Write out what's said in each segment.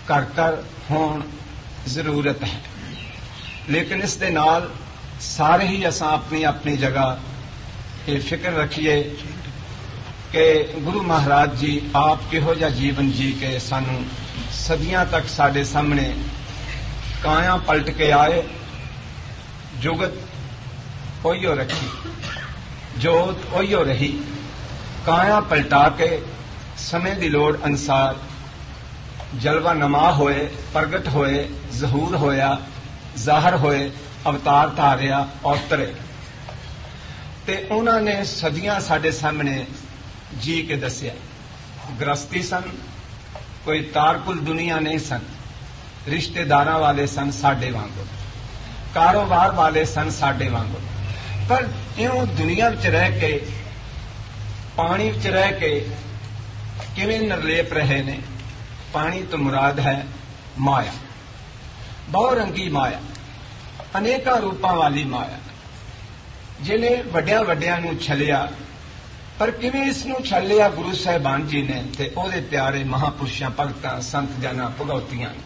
घर घर होण जरूरत है, लेकिन इस दे नाल सारे ही असां अपनी अपनी जगह ये फिक्र रखिए कि गुरु महाराज जी आप किहो जिहा जीवन जी के सानू सदियां तक साडे सामने काया पलट के आए। जुगत ओहियो रखी, जोत ओहियो रही, काया पलटा के समय की लोड़ अनुसार जलवा नमा होए, प्रगट होए, जहूर होया, जाहर होए, अवतार धारिया और तरे ते उन्होंने सदियां साडे सामने जी के दसिया। गृहस्थी सन, कोई तारकुल दुनिया नहीं सन, रिश्तेदारां वाले सन साडे वांगू, कारोबार वाले सन साडे वांगू, पर इउं दुनिया विच रह के पानी विच रह के किवें निर्लेप रहे ने। पानी तो मुराद है माया, बहुरंगी माया, अनेका रूपां वाली माया, जिन्हें वड्डियां वड्डियां नूं छलिया, पर किवें इस नूं छलिया गुरु साहिबान जी ने ते ओहदे प्यारे महापुरुषां भगतां संत जनां भगवतियां ने।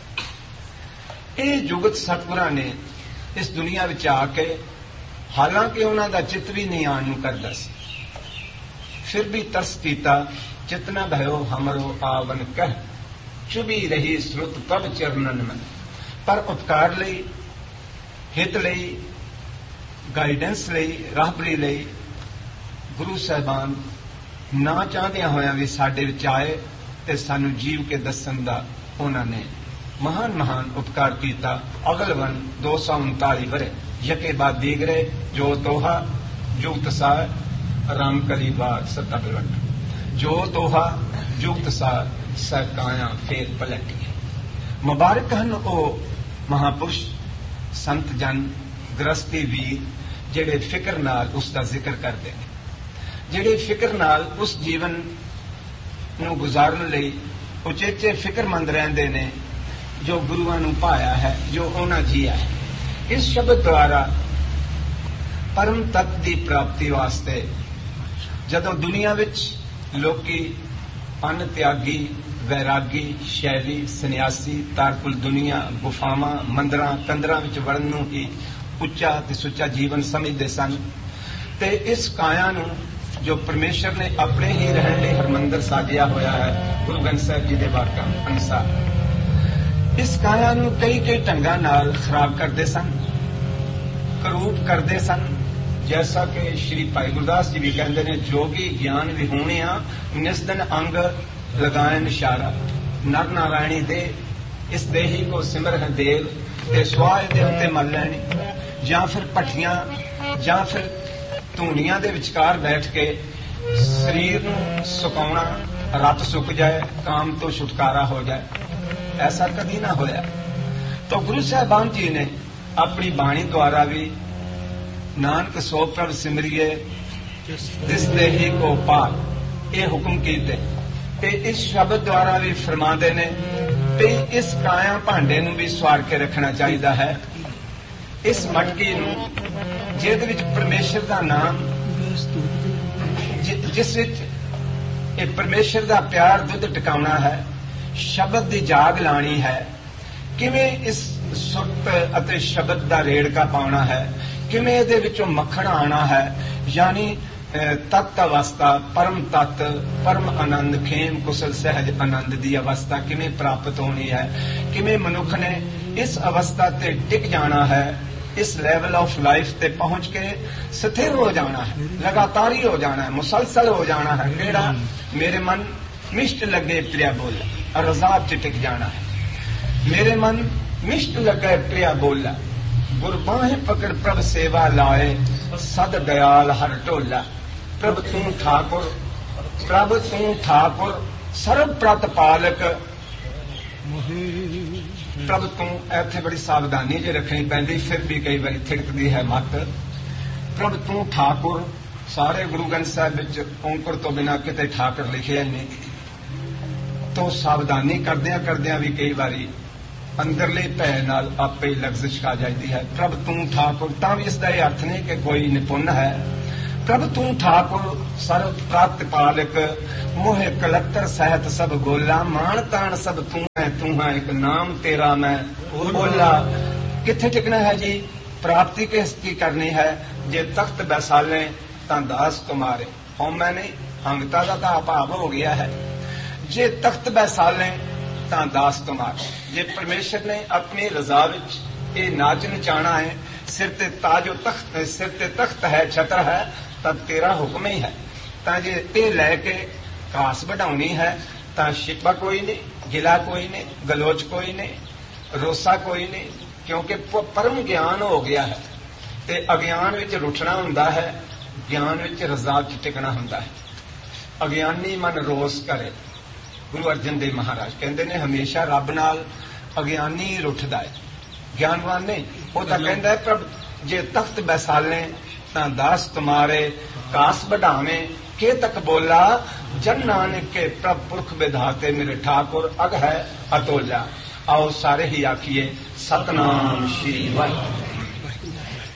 ਇਹ जुगत सतगुरां ने इस दुनिया विच आके, हालांकि उन्हां दा चित भी नहीं आण नूं करदा सी, फिर भी तरस कीता, चितना भयो हमरो आवन कह, चुभी रही श्रुत कब चरणन में। पर उपकार लई, हित लई, गाइडेंस लई, राहबरी लई गुरु साहिबान ना चाहदियां होया भी साडे विच आए ते सानू जीव के दसन दा उन्होंने महान महान उपकार किया। अगलवन 239 वरे यके बाद दीगरे जो तोहा जुगत सार राम कली बार सता बिलवट, जो तोहा जुगत सार सरकाया फेर पलटी। मुबारक हन ओ महापुरुष संत जन गृहस्थी वीर जेड़े फिक्र नाल उसका जिक्र करते हैं, जेड़े फिक्र नाल उस जीवन नूं गुजारन लई उचेचे फिक्रमंद रहंदे ने जो गुरुआं नूं पाया है, जो उन्हां जिया है। इस शब्द द्वारा परम तत्व की प्राप्ति वास्ते जदों दुनिया विच लोकी अन त्यागी, वैरागी, शैली, सन्यासी, तारकुल दुनिया, गुफावां, मंदिरां, कंदरां विच वड़न नूं ही उच्चा ते सुच्चा जीवन समझदे सन, ते इस काया नूं जो परमेश्वर ने अपने ही रहण लई हरमंदिर साजिया होया है गुरु ग्रंथ साहिब जी दे वाकां अनुसार, इस काया नूं कई कई ढंगां नाल खराब करदे सन, करूप करदे सन। जैसा कि श्री भाई गुरदास जी भी कहते हैं, जोगी ज्ञान विहूणिया निस दिन अंग लगाए निशारा, नर नारायणी दे इस देही को सिमर है देव ते स्वाह दे उत्ते मल लैनी। जां फिर भट्ठियां जां फिर धूनियां दे विचकार बैठ के शरीर नूं सुकाउणा, रत सुक जाए, काम तो छुटकारा हो जाए, ऐसा कभी ना होया। तो गुरु साहिबान जी ने अपनी बाणी द्वारा भी नानक सो प्रभ सिमरिए जिस देही को पार ये हुक्म कीते, ते इस शब्द द्वारा भी फरमाते ने ते इस काया भांडे नूं भी सवार के रखना चाहिए है। इस मटकी नूं जिहदे विच परमेश्वर दा नाम, जिस विच ये परमेश्वर दा प्यार दुध टकाउणा है, शब्द दी जाग लानी है, किवें इस सुरत अते शब्द दा रेड़का पाउणा है, किवें इहदे विचों मक्खण आना है, यानी तत्त अवस्था, परम तत्त, परम आनंद, खेम कुशल सहज आनंद की अवस्था किवें प्राप्त होनी है, किवें मनुख ने इस अवस्था ते टिक जाना है, इस लेवल ऑफ लाइफ ते पहुंच के स्थिर हो जाना है, लगातारी हो जाना है, मुसलसल हो जाना है। केड़ा मेरे मन मिष्ट लगे प्रिया बोला, रज़ा च टिक जाना है। मेरे मन मिष्ट लगे प्रिया बोला, गुरबाहें पकड़ प्रभ सेवा लाए, सद दयाल हर ढोला। प्रभ तू ठाकुर, प्रभ तू ठाकुर, सर्व प्रतिपालक। प्रभ तू इत्थे बड़ी सावधानी जे रखनी पैंदी, फिर भी कई बार थिड़कदी है मत। प्रभ तू ठाकुर, सारे गुरु ग्रंथ साहिब विच औंकड़ तो बिना किते ठाकुर लिखे नहीं, तो सावधानी करदियां करदियां भी कई बारी अंदरले भै नाल आपे ही लफ्ज़ छा जाती है। प्रभ तू ठाकुर, तां भी इसका यह अर्थ नहीं कि कोई निपुण है। प्रभ तू ठाकुर सर्व प्राप्त पालक, मोहे कलत्तर सहत सब गोला, मान तान सब तू है एक नाम तेरा मैं बोला। किथे टिकना है जी? प्राप्ति किसकी करनी है? जे तख्त बैसाले तां दास तुम्हारे। हौमै नहीं, हंगता का तां भाव हो गया है। जे तख्त बैसाले तां दास तुम्हारे। जे परमेश्वर ने अपनी रजा विच ये नाच नचाना है, सिर ते ताजो तख्त, सिर ते तख्त है, छत्र है, तब तेरा हुक्म ही है। तां जे ते लैके घास बढ़ाउणी है तां शिकवा कोई नहीं, गिला कोई नहीं, गलोच कोई नहीं, रोसा कोई नहीं, क्योंकि परम ज्ञान हो गया है। ते अज्ञान विच रुठना हुंदा है, ज्ञान विच रजा विच टिकना हुंदा है। अज्ञानी मन रोस करे। गुरु अर्जन देव महाराज कहते ने हमेशा रब नाल अज्ञानी रुठदा है, ज्ञानवान नहीं। वो तां कहंदा है प्रभ जे तख्त बैसाले तां दास तुम्हारे, कास बढ़ावे के तक बोला, जन नानक के प्रभ पुरख विधाते मेरे ठाकुर अग है अतोला। आओ सारे ही आखिए सतनाम श्री वाहिगुरू।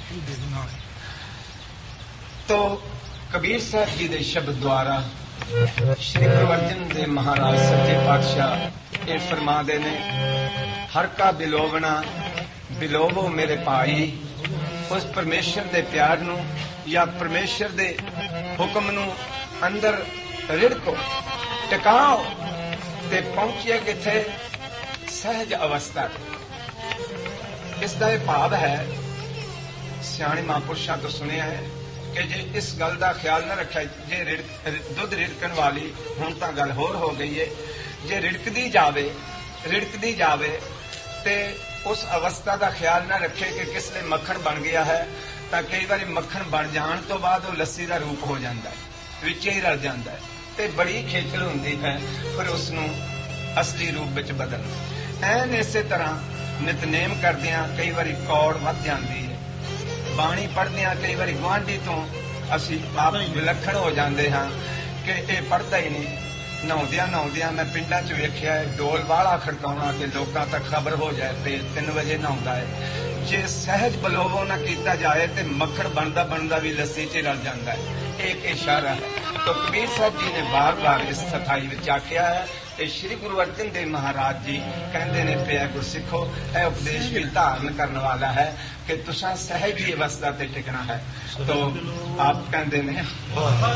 तो कबीर साहब जी के शब्द द्वारा श्री गुरु अर्जन देव महाराज सच्चे पातशाह ये फरमाते ने, हर का बिलोवना बिलोवो मेरे भाई। उस परमेश्वर दे प्यार नू या परमेश्वर दे हुक्म नू अंदर रिड़को, टिकाओ ते पहुंचिए किथे? सहज अवस्था। इसका यह भाव है, सियाणे महापुरुषों तो सुनिया है कि जे इस गल का ख्याल न रखा, जे दुध रिड़कन वाली हुण तां गल होर हो गई है, जे रिड़कदी जावे ते उस अवस्था का ख्याल न रखे कि किसले मक्खन बन गया है, तो कई बार मक्खन बन जाने तो बाद वो लस्सी का रूप हो जाता है, विच ही रल जाता है, तो बड़ी खेचल होंदी है फिर उसनू असली रूप विच बदलना। ऐन इस तरह नितनेम करदियां कई बार कौड़ वध जाती है, बाणी पढ़दियां कई बार गुआढ़ी तो असी आप विलखण हो जाते हाँ कि यह पढ़ता ही नहीं। नहाउंदियां मैं पिंडां च वेखिया है, डोल वाला खड़काउणा कि लोकां तक खबर हो जाए ते 3 वजे नहाउंदा है। जे सहज बलोवो ना कीता जाए तो मक्खन बनदा बनदा भी लस्सी च रल जाता है। एक इशारा है। तो कबीर साहब जी ने बार बार इस सथाई विच आख्या है ते श्री गुरु अर्जन देव महाराज जी कहते ने पिया गुरसिखो, यह उपदेश भी धारण करने वाला है कि तुसां सहज ही अवस्था ते टिकना है। तो आप कहते ने